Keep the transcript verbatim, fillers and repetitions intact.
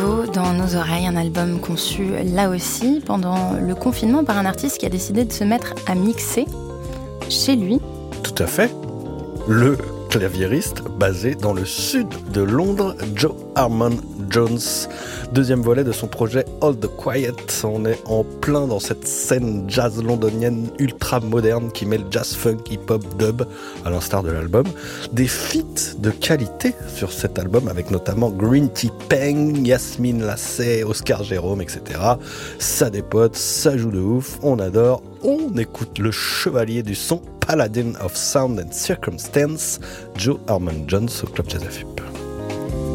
Cadeau dans nos oreilles, un album conçu là aussi pendant le confinement par un artiste qui a décidé de se mettre à mixer chez lui. Tout à fait. Le claviériste basé dans le sud de Londres, Joe Harmon Jones. Deuxième volet de son projet All the Quiet. On est en plein dans cette scène jazz londonienne ultra moderne qui mêle jazz, funk, hip-hop, dub, à l'instar de l'album. Des feats de qualité sur cet album avec notamment Green Tea Peng, Yasmine Lassay, Oscar Jérôme, et cetera. Ça dépote, ça joue de ouf, on adore. On écoute le chevalier du son, Paladin of Sound and Circumstance, Joe Harmon Jones au Club Jazz F U P.